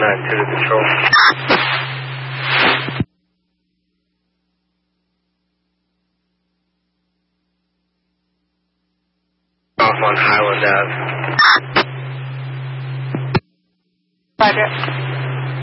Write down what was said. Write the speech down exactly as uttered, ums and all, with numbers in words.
nine two to control. Off on Highland Ave. Roger.